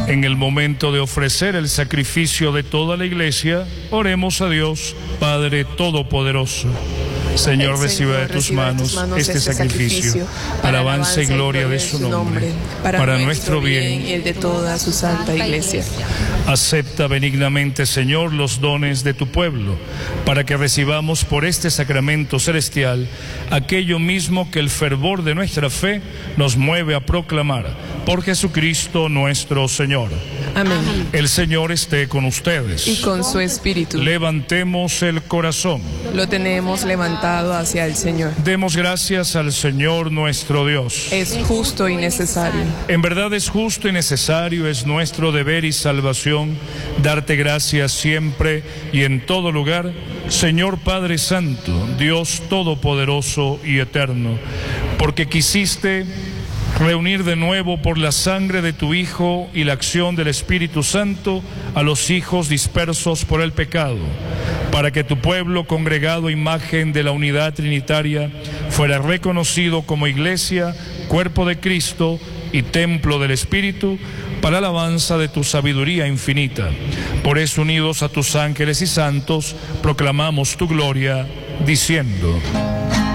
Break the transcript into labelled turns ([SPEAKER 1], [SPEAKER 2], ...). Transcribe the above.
[SPEAKER 1] En el momento de ofrecer el sacrificio de toda la Iglesia, oremos a Dios, Padre Todopoderoso. Señor, reciba de tus manos este sacrificio, alabanza y gloria de su nombre, para nuestro bien
[SPEAKER 2] y el de toda su santa Iglesia.
[SPEAKER 1] Acepta benignamente, Señor, los dones de tu pueblo, para que recibamos por este sacramento celestial aquello mismo que el fervor de nuestra fe nos mueve a proclamar. Por Jesucristo nuestro Señor.
[SPEAKER 2] Amén.
[SPEAKER 1] El Señor esté con ustedes.
[SPEAKER 2] Y con su espíritu.
[SPEAKER 1] Levantemos el corazón.
[SPEAKER 2] Lo tenemos levantado hacia el Señor.
[SPEAKER 1] Demos gracias al Señor nuestro Dios.
[SPEAKER 2] Es justo y necesario.
[SPEAKER 1] En verdad es justo y necesario, es nuestro deber y salvación darte gracias siempre y en todo lugar, Señor Padre Santo, Dios Todopoderoso y Eterno, porque quisiste reunir de nuevo por la sangre de tu Hijo y la acción del Espíritu Santo a los hijos dispersos por el pecado, para que tu pueblo, congregado a imagen de la unidad trinitaria, fuera reconocido como Iglesia, cuerpo de Cristo y templo del Espíritu, para alabanza de tu sabiduría infinita. Por eso, unidos a tus ángeles y santos, proclamamos tu gloria, diciendo: